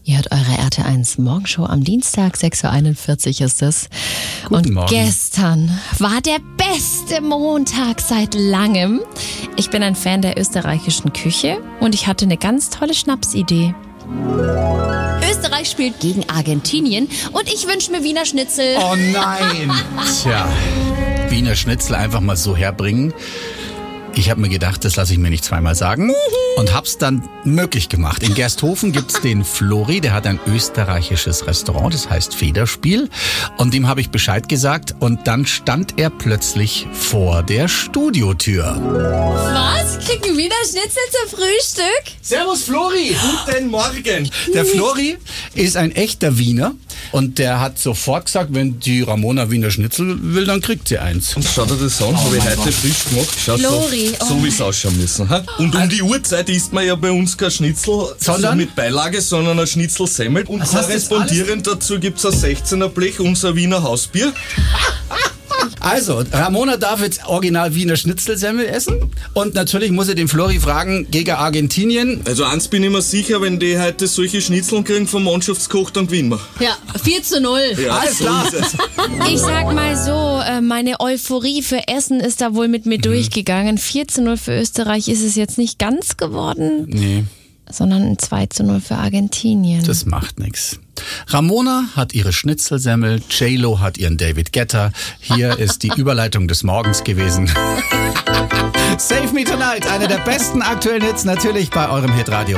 Ihr hört eure RT1 Morgenshow am Dienstag, 6.41 Uhr ist es. Guten Morgen. Gestern war der beste Montag seit langem. Ich bin ein Fan der österreichischen Küche und ich hatte eine ganz tolle Schnapsidee. Österreich spielt gegen Argentinien und ich wünsche mir Wiener Schnitzel. Oh nein! Tja, Wiener Schnitzel einfach mal so herbringen. Ich habe mir gedacht, das lasse ich mir nicht zweimal sagen und hab's dann möglich gemacht. In Gersthofen gibt's den Flori, der hat ein österreichisches Restaurant, das heißt Federspiel. Und dem habe ich Bescheid gesagt und dann stand er plötzlich vor der Studiotür. Was? Kriegen Wiener Schnitzel zum Frühstück? Servus Flori! Guten Morgen. Der Flori ist ein echter Wiener und der hat sofort gesagt, wenn die Ramona Wiener Schnitzel will, dann kriegt sie eins. Und schaut dir das an, habe ich heute frisch gemacht. Schaut Flori, so wie es ausschauen müssen. Ha? Und um die Uhrzeit isst man ja bei uns kein Schnitzel Sondern? so mit Beilage, sondern ein Schnitzelsemmel. Und Was heißt das korrespondierend dazu gibt's ein 16er Blech, unser Wiener Hausbier. Also, Ramona darf jetzt original Wiener Schnitzelsemmel essen und natürlich muss er den Flori fragen, gegen Argentinien. Also eins bin ich mir sicher, wenn die heute solche Schnitzeln kriegen vom Mannschaftskoch, dann gewinnen wir. Ja, 4:0. Ja, Alles so klar. ist es. Ich sag mal so, meine Euphorie für Essen ist da wohl mit mir durchgegangen. 4:0 für Österreich ist es jetzt nicht ganz geworden, Nee, sondern ein 2:0 für Argentinien. das macht nix. Ramona hat ihre Schnitzelsemmel, J-Lo hat ihren David Guetta. Hier ist die Überleitung des Morgens gewesen. Save Me Tonight, einer der besten aktuellen Hits natürlich bei eurem Hitradio.